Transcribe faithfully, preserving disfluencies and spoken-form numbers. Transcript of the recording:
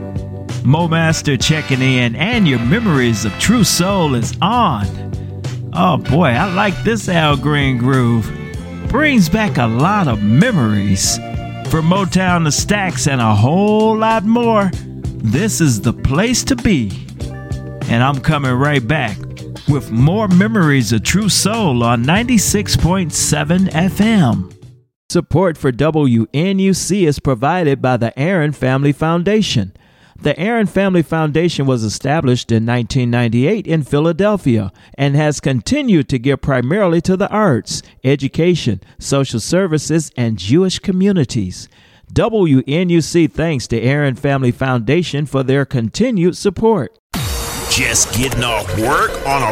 Mo Master checking in, and your memories of True Soul is on. Oh boy, I like this Al Green groove. Brings back a lot of memories. From Motown to Stax and a whole lot more, this is the place to be. And I'm coming right back with more memories of True Soul on ninety-six point seven F M. Support for W N U C is provided by the Aaron Family Foundation. The Aaron Family Foundation was established in nineteen ninety-eight in Philadelphia and has continued to give primarily to the arts, education, social services, and Jewish communities. W N U C thanks the Aaron Family Foundation for their continued support. Just getting off work on a